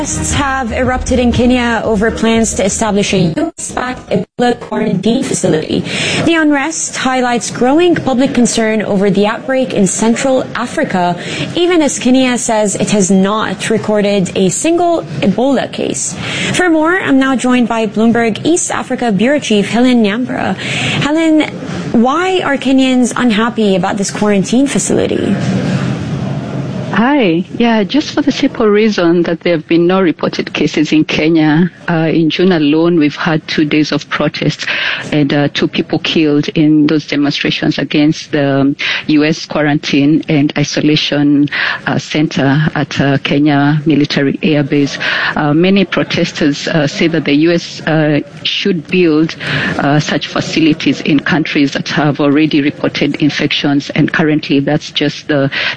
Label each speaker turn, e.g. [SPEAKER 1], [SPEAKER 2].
[SPEAKER 1] Protests have erupted in Kenya over plans to establish a US-backed Ebola quarantine facility. The unrest highlights growing public concern over the outbreak in Central Africa, even as Kenya says it has not recorded a single Ebola case. For more, I'm now joined by Bloomberg East Africa Bureau Chief Helen Nyambura. Helen, why are Kenyans unhappy about this quarantine facility?
[SPEAKER 2] Hi. Yeah, just for the simple reason that there have been no reported cases in Kenya. In June alone, we've had 2 days of protests and 2 people killed in those demonstrations against the U.S. quarantine and isolation center at Kenya Military Air Base. Many protesters say that the U.S. should build such facilities in countries that have already reported infections, and currently that's just the